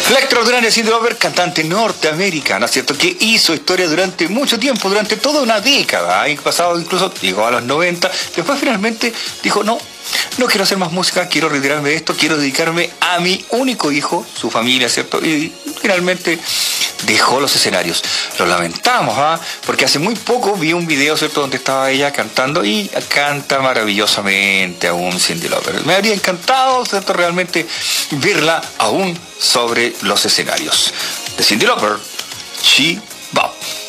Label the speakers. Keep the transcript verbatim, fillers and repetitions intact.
Speaker 1: La extraordinaria Cyndi Lauper, cantante norteamericana, ¿cierto? Que hizo historia durante mucho tiempo, durante toda una década. Ha pasado incluso, llegó a los noventa. Después finalmente dijo, no, no quiero hacer más música, quiero retirarme de esto, quiero dedicarme a mi único hijo, su familia, ¿cierto? Y finalmente dejó los escenarios. Lo lamentamos, ¿ah? Porque hace muy poco vi un video, ¿cierto?, donde estaba ella cantando y canta maravillosamente aún Cyndi Lauper. Me habría encantado, ¿cierto?, realmente verla aún sobre los escenarios. De Cyndi Lauper, She